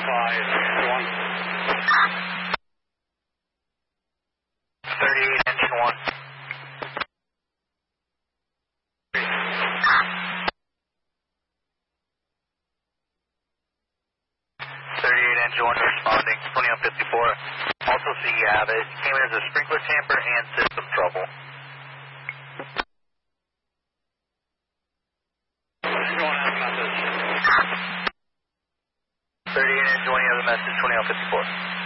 1. 38 engine 1. 38 engine 1 responding, 2054. Also see you have it. Came in as a sprinkler tamper and system trouble. Going out of message. 38 engine 1, you have the message, 2054.